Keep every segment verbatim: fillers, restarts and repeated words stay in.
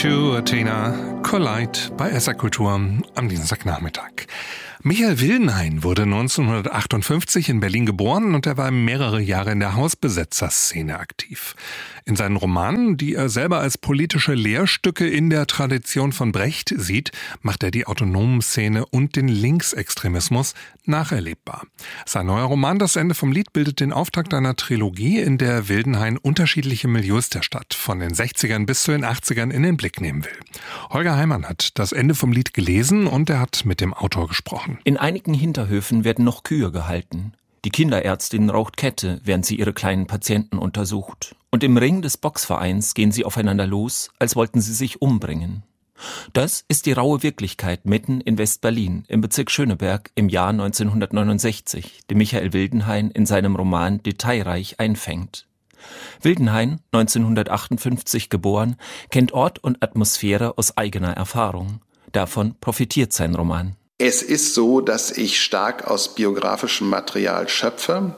to Athena, Collide bei S R Kultur am Dienstagnachmittag. Michael Wildenhain wurde neunzehnhundertachtundfünfzig in Berlin geboren und er war mehrere Jahre in der Hausbesetzerszene aktiv. In seinen Romanen, die er selber als politische Lehrstücke in der Tradition von Brecht sieht, macht er die autonomen Szene und den Linksextremismus nacherlebbar. Sein neuer Roman Das Ende vom Lied bildet den Auftakt einer Trilogie, in der Wildenhain unterschiedliche Milieus der Stadt von den sechzigern bis zu den achtzigern in den Blick nehmen will. Holger Heimann hat Das Ende vom Lied gelesen und er hat mit dem Autor gesprochen. In einigen Hinterhöfen werden noch Kühe gehalten. Die Kinderärztin raucht Kette, während sie ihre kleinen Patienten untersucht. Und im Ring des Boxvereins gehen sie aufeinander los, als wollten sie sich umbringen. Das ist die raue Wirklichkeit mitten in West-Berlin, im Bezirk Schöneberg im Jahr neunzehnhundertneunundsechzig, die Michael Wildenhain in seinem Roman detailreich einfängt. Wildenhain, neunzehnhundertachtundfünfzig geboren, kennt Ort und Atmosphäre aus eigener Erfahrung. Davon profitiert sein Roman. Es ist so, dass ich stark aus biografischem Material schöpfe,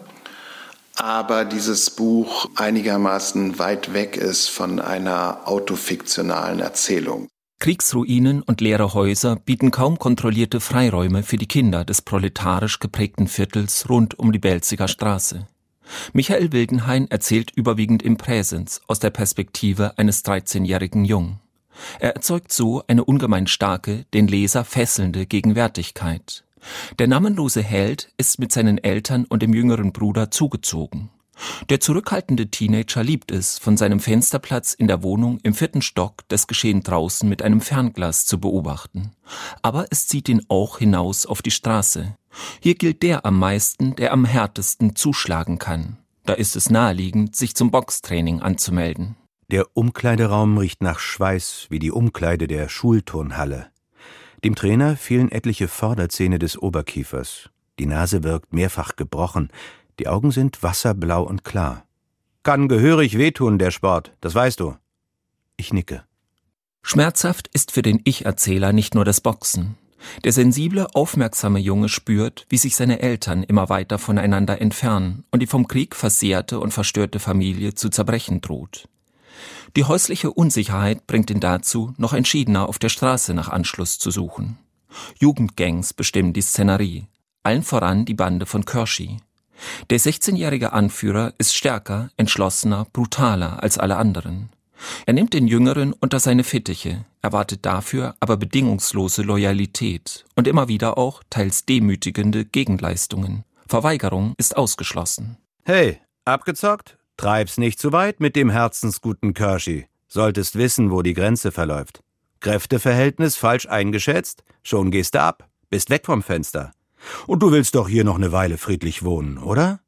aber dieses Buch einigermaßen weit weg ist von einer autofiktionalen Erzählung. Kriegsruinen und leere Häuser bieten kaum kontrollierte Freiräume für die Kinder des proletarisch geprägten Viertels rund um die Belziger Straße. Michael Wildenhain erzählt überwiegend im Präsens aus der Perspektive eines dreizehnjährigen Jungen. Er erzeugt so eine ungemein starke, den Leser fesselnde Gegenwärtigkeit. Der namenlose Held ist mit seinen Eltern und dem jüngeren Bruder zugezogen. Der zurückhaltende Teenager liebt es, von seinem Fensterplatz in der Wohnung im vierten Stock das Geschehen draußen mit einem Fernglas zu beobachten. Aber es zieht ihn auch hinaus auf die Straße. Hier gilt der am meisten, der am härtesten zuschlagen kann. Da ist es naheliegend, sich zum Boxtraining anzumelden. Der Umkleideraum riecht nach Schweiß wie die Umkleide der Schulturnhalle. Dem Trainer fehlen etliche Vorderzähne des Oberkiefers. Die Nase wirkt mehrfach gebrochen. Die Augen sind wasserblau und klar. Kann gehörig wehtun, der Sport, das weißt du. Ich nicke. Schmerzhaft ist für den Ich-Erzähler nicht nur das Boxen. Der sensible, aufmerksame Junge spürt, wie sich seine Eltern immer weiter voneinander entfernen und die vom Krieg versehrte und verstörte Familie zu zerbrechen droht. Die häusliche Unsicherheit bringt ihn dazu, noch entschiedener auf der Straße nach Anschluss zu suchen. Jugendgangs bestimmen die Szenerie, allen voran die Bande von Körschy. Der sechzehnjährige Anführer ist stärker, entschlossener, brutaler als alle anderen. Er nimmt den Jüngeren unter seine Fittiche, erwartet dafür aber bedingungslose Loyalität und immer wieder auch teils demütigende Gegenleistungen. Verweigerung ist ausgeschlossen. Hey, abgezockt? Treib's nicht zu weit mit dem herzensguten Körschy. Solltest wissen, wo die Grenze verläuft. Kräfteverhältnis falsch eingeschätzt? Schon gehst du ab. Bist weg vom Fenster. Und du willst doch hier noch eine Weile friedlich wohnen, oder?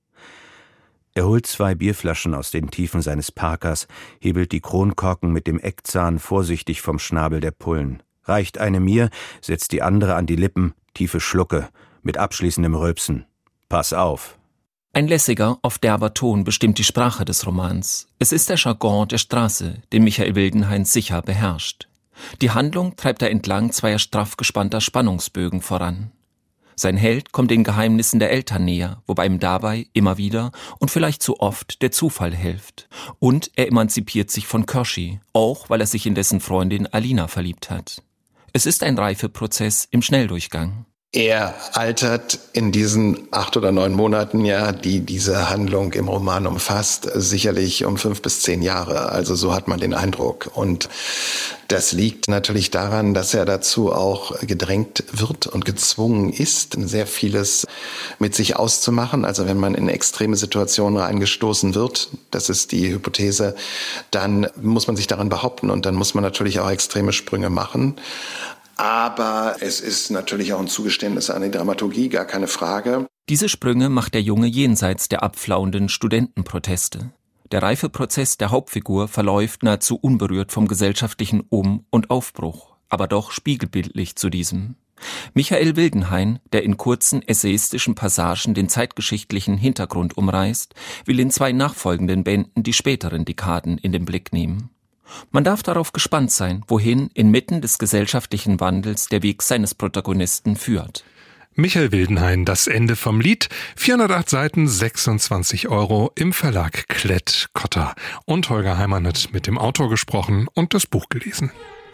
Er holt zwei Bierflaschen aus den Tiefen seines Parkers, hebelt die Kronkorken mit dem Eckzahn vorsichtig vom Schnabel der Pullen. Reicht eine mir, setzt die andere an die Lippen, tiefe Schlucke, mit abschließendem Rülpsen. Pass auf. Ein lässiger, oft derber Ton bestimmt die Sprache des Romans. Es ist der Jargon der Straße, den Michael Wildenhain sicher beherrscht. Die Handlung treibt er entlang zweier straff gespannter Spannungsbögen voran. Sein Held kommt den Geheimnissen der Eltern näher, wobei ihm dabei immer wieder und vielleicht zu oft der Zufall hilft. Und er emanzipiert sich von Körschy, auch weil er sich in dessen Freundin Alina verliebt hat. Es ist ein Reifeprozess im Schnelldurchgang. Er altert in diesen acht oder neun Monaten, ja, die diese Handlung im Roman umfasst, sicherlich um fünf bis zehn Jahre. Also so hat man den Eindruck. Und das liegt natürlich daran, dass er dazu auch gedrängt wird und gezwungen ist, sehr vieles mit sich auszumachen. Also wenn man in extreme Situationen reingestoßen wird, das ist die Hypothese, dann muss man sich daran behaupten und dann muss man natürlich auch extreme Sprünge machen. Aber es ist natürlich auch ein Zugeständnis an die Dramaturgie, gar keine Frage. Diese Sprünge macht der Junge jenseits der abflauenden Studentenproteste. Der Reifeprozess der Hauptfigur verläuft nahezu unberührt vom gesellschaftlichen Um- und Aufbruch, aber doch spiegelbildlich zu diesem. Michael Wildenhain, der in kurzen essayistischen Passagen den zeitgeschichtlichen Hintergrund umreißt, will in zwei nachfolgenden Bänden die späteren Dekaden in den Blick nehmen. Man darf darauf gespannt sein, wohin inmitten des gesellschaftlichen Wandels der Weg seines Protagonisten führt. Michael Wildenhain, das Ende vom Lied. vierhundertacht Seiten, sechsundzwanzig Euro im Verlag Klett-Cotta. Und Holger Heimann hat mit dem Autor gesprochen und das Buch gelesen.